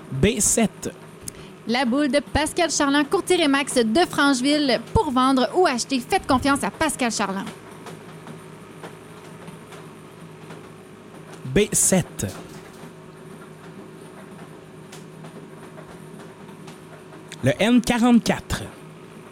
B7. La boule de Pascal Charland, courtier Remax de Francheville. Pour vendre ou acheter, faites confiance à Pascal Charland. B7. Le N44.